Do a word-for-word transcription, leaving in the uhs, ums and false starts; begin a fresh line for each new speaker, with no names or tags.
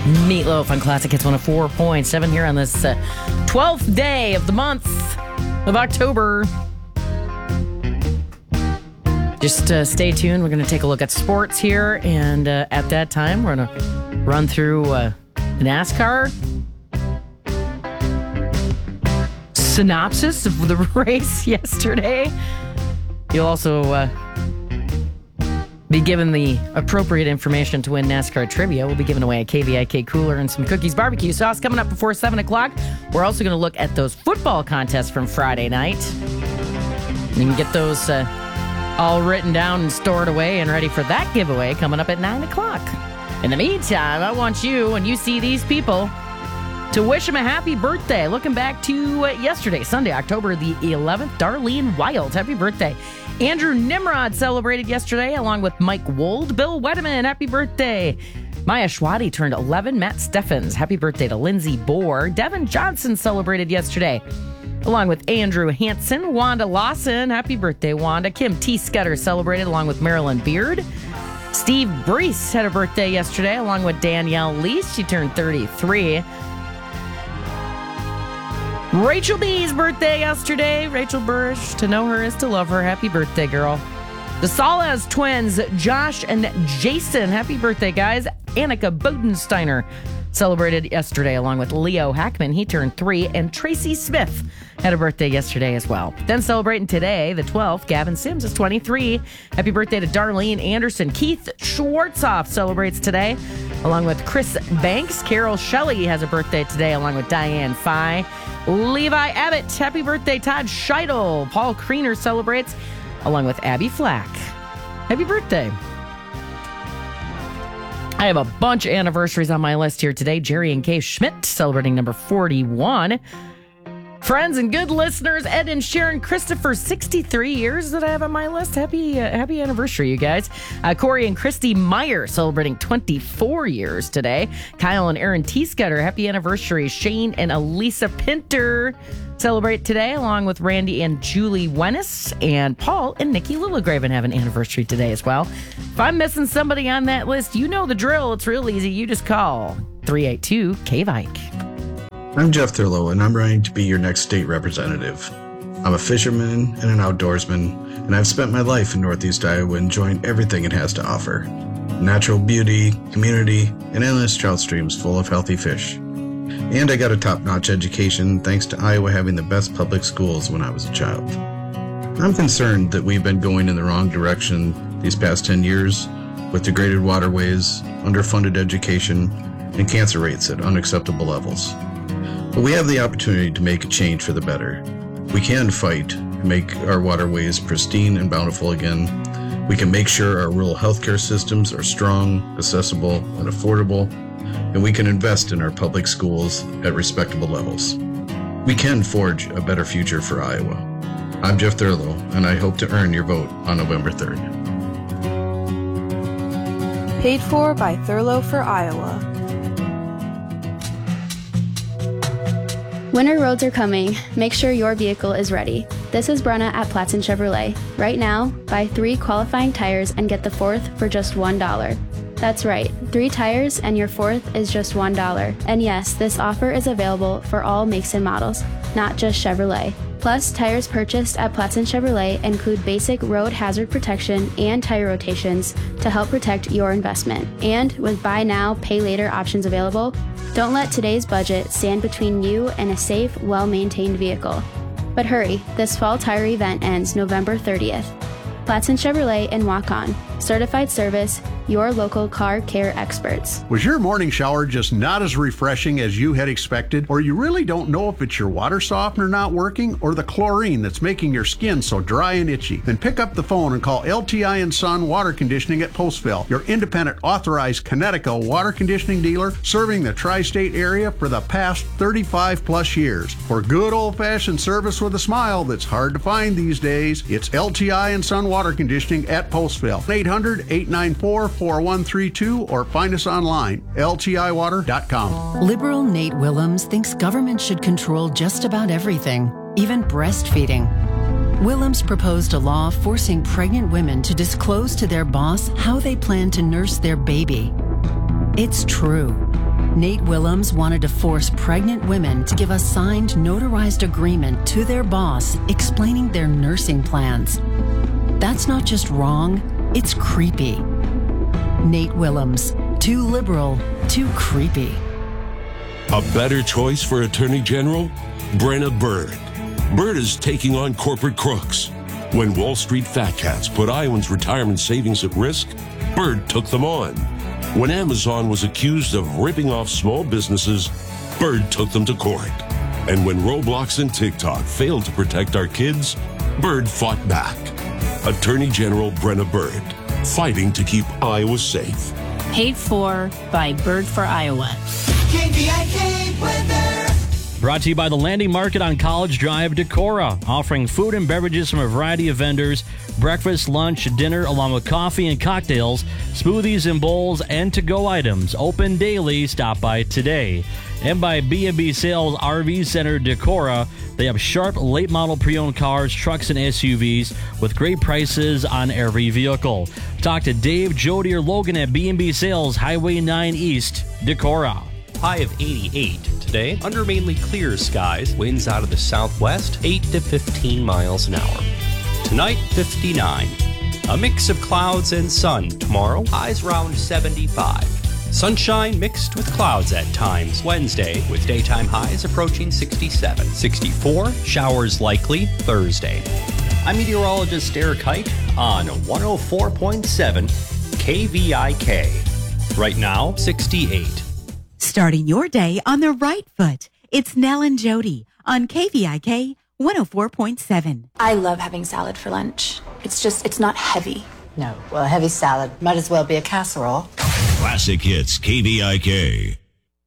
Meatloaf on Classic Hits one oh four point seven here on this uh, twelfth day of the month of October. Just uh, stay tuned. We're going to take a look at sports here, and uh, at that time, we're going to run through uh, NASCAR synopsis of the race yesterday. You'll also uh, be given the appropriate information to win NASCAR trivia. We'll be giving away a K V I K cooler and some cookies barbecue sauce coming up before seven o'clock. We're also going to look at those football contests from Friday night. You can get those uh, all written down and stored away and ready for that giveaway coming up at nine o'clock. In the meantime, I want you, when you see these people, to wish them a happy birthday. Looking back to uh, yesterday, Sunday, October the eleventh, Darlene Wild. Happy birthday. Andrew Nimrod celebrated yesterday, along with Mike Wold. Bill Wedeman, happy birthday. Maya Schwadi turned eleven. Matt Steffens, happy birthday to Lindsay Bohr. Devin Johnson celebrated yesterday, along with Andrew Hansen. Wanda Lawson, happy birthday, Wanda. Kim T. Scudder celebrated, along with Marilyn Beard. Steve Brees had a birthday yesterday, along with Danielle Lease. She turned thirty-three. Rachel B's birthday yesterday. Rachel Burrish, to know her is to love her. Happy birthday, girl. The Salas twins, Josh and Jason. Happy birthday, guys. Annika Bodensteiner celebrated yesterday, along with Leo Hackman. He turned three. And Tracy Smith had a birthday yesterday as well. Then celebrating today, the twelfth, Gavin Sims is twenty-three. Happy birthday to Darlene Anderson. Keith Schwartzoff celebrates today, along with Chris Banks. Carol Shelley has a birthday today, along with Diane Fye. Levi Abbott, happy birthday. Todd Scheidel. Paul Kriener celebrates, along with Abby Flack. Happy birthday. I have a bunch of anniversaries on my list here today. Jerry and Kay Schmidt celebrating number forty-one. Friends and good listeners, Ed and Sharon Christopher, sixty-three years that I have on my list. Happy uh, happy anniversary, you guys. Uh, Corey and Christy Meyer celebrating twenty-four years today. Kyle and Aaron T. Scudder, happy anniversary. Shane and Elisa Pinter celebrate today, along with Randy and Julie Wennis. And Paul and Nikki Littlegraven have an anniversary today as well. If I'm missing somebody on that list, you know the drill. It's real easy. You just call three eight two K V I K.
I'm Jeff Thurlow, and I'm running to be your next state representative. I'm a fisherman and an outdoorsman, and I've spent my life in Northeast Iowa enjoying everything it has to offer. Natural beauty, community, and endless trout streams full of healthy fish. And I got a top-notch education thanks to Iowa having the best public schools when I was a child. I'm concerned that we've been going in the wrong direction these past ten years with degraded waterways, underfunded education, and cancer rates at unacceptable levels. But we have the opportunity to make a change for the better. We can fight to make our waterways pristine and bountiful again. We can make sure our rural healthcare systems are strong, accessible, and affordable. And we can invest in our public schools at respectable levels. We can forge a better future for Iowa. I'm Jeff Thurlow, and I hope to earn your vote on November third.
Paid for by Thurlow for Iowa.
Winter roads are coming. Make sure your vehicle is ready. This is Brenna at Platson Chevrolet. Right now, buy three qualifying tires and get the fourth for just one dollar. That's right, three tires and your fourth is just one dollar. And yes, this offer is available for all makes and models, not just Chevrolet. Plus, tires purchased at Platson Chevrolet include basic road hazard protection and tire rotations to help protect your investment. And with buy now, pay later options available, don't let today's budget stand between you and a safe, well-maintained vehicle. But hurry, this fall tire event ends November thirtieth. Platson Chevrolet in Waukon. Certified service, your local car care experts.
Was your morning shower just not as refreshing as you had expected? Or you really don't know if it's your water softener not working or the chlorine that's making your skin so dry and itchy? Then pick up the phone and call L T I and Son Water Conditioning at Postville, your independent authorized Connecticut water conditioning dealer serving the tri-state area for the past thirty-five plus years. For good old-fashioned service with a smile that's hard to find these days, it's L T I and Son Water Conditioning at Postville. eight hundred, eight nine four, four one three two or find us online, L T I water dot com.
Liberal Nate Willems thinks government should control just about everything, even breastfeeding. Willems proposed a law forcing pregnant women to disclose to their boss how they plan to nurse their baby. It's true. Nate Willems wanted to force pregnant women to give a signed, notarized agreement to their boss explaining their nursing plans. That's not just wrong, it's creepy. Nate Willems, too liberal, too creepy.
A better choice for Attorney General? Brenna Bird. Bird is taking on corporate crooks. When Wall Street fat cats put Iowans' retirement savings at risk, Bird took them on. When Amazon was accused of ripping off small businesses, Bird took them to court. And when Roblox and TikTok failed to protect our kids, Bird fought back. Attorney General Brenna Bird, fighting to keep Iowa safe.
Paid for by Bird for Iowa.
K V I K weather.
Brought to you by the Landing Market on College Drive, Decorah, offering food and beverages from a variety of vendors, breakfast, lunch, dinner, along with coffee and cocktails, smoothies and bowls, and to-go items. Open daily. Stop by today. And by B and B Sales R V Center, Decorah. They have sharp, late-model pre-owned cars, trucks, and S U Vs with great prices on every vehicle. Talk to Dave, Jody, or Logan at B and B Sales, Highway nine East, Decorah.
High of eighty-eight today, under mainly clear skies, winds out of the southwest, eight to fifteen miles an hour. Tonight, fifty-nine. A mix of clouds and sun tomorrow, highs around seventy-five. Sunshine mixed with clouds at times Wednesday, with daytime highs approaching sixty-seven. sixty-four, showers likely Thursday. I'm meteorologist Eric Height on one oh four point seven K V I K. Right now, sixty-eight.
Starting your day on the right foot. It's Nell and Jody on K V I K one oh four point seven.
I love having salad for lunch. It's just, it's not heavy.
No, well, a heavy salad might as well be a casserole.
Classic Hits K V I K.